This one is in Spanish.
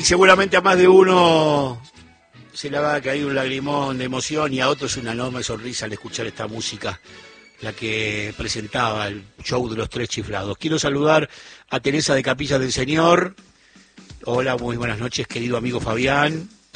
seguramente a más de uno se le va a caer un lagrimón de emoción y a otros una enorme sonrisa al escuchar esta música, la que presentaba el show de los Tres Chiflados. Quiero saludar a Teresa de Capilla del Señor. Hola, muy buenas noches, querido amigo Fabián.